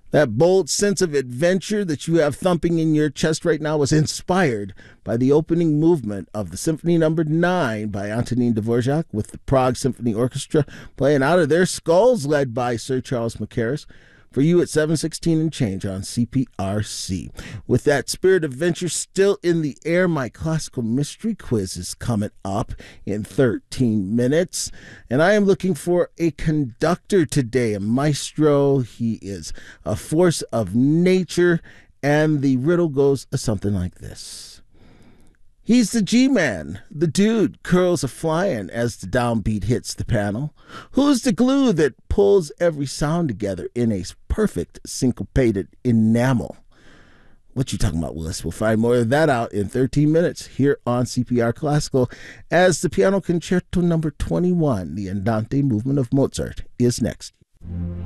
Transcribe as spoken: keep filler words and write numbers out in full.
That bold sense of adventure that you have thumping in your chest right now was inspired by the opening movement of the Symphony Number nine by Antonin Dvorak, with the Prague Symphony Orchestra playing Out of Their Skulls, led by Sir Charles Mackerras, for you at seven sixteen and change on C P R C. With that spirit of adventure still in the air, my classical mystery quiz is coming up in thirteen minutes. And I am looking for a conductor today, a maestro. He is a force of nature. And the riddle goes something like this. He's the G-man. The dude curls a flying as the downbeat hits the panel. Who's the glue that pulls every sound together in a perfect syncopated enamel? What you talking about, Willis? We'll find more of that out in thirteen minutes here on C P R Classical as the Piano Concerto number twenty-one, the Andante movement of Mozart, is next.